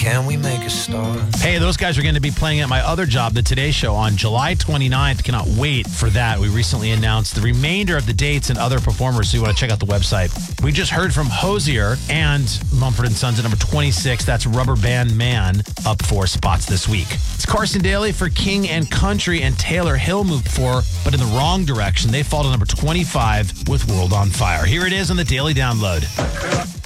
Can we make a start? Hey, those guys are going to be playing at my other job, The Today Show, on July 29th. Cannot wait for that. We recently announced the remainder of the dates and other performers, so you want to check out the website. We just heard from Hosier and Mumford & Sons at number 26. That's Rubber Band Man, up 4 spots this week. It's Carson Daly for King and Country, and Taylor Hill moved 4, but in the wrong direction. They fall to number 25 with World on Fire. Here it is on the Daily Download.